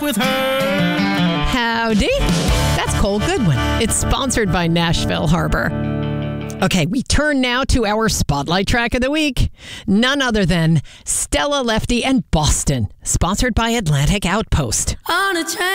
with her. Howdy. That's Cole Goodwin. It's sponsored by Nashville Harbor. Okay, we turn now to our Spotlight Track of the Week. None other than Stella Lefty and Boston, sponsored by Atlantic Outpost. On a train.